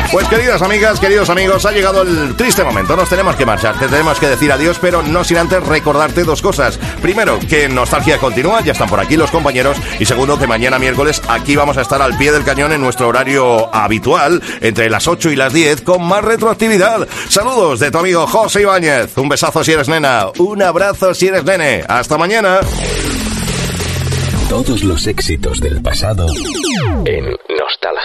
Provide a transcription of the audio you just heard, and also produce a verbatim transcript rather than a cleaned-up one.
Pues queridas amigas, queridos amigos, ha llegado el triste momento. Nos tenemos que marchar, te tenemos que decir adiós, pero no sin antes recordarte dos cosas. Primero, que Nostalgia continúa, ya están por aquí los compañeros. Y segundo, que mañana miércoles aquí vamos a estar al pie del cañón en nuestro horario habitual, entre las ocho y las diez, con más retroactividad. Saludos de tu amigo José Ibáñez. Un besazo si eres nena, un abrazo si eres nene. Hasta mañana. Todos los éxitos del pasado en Nostalgia.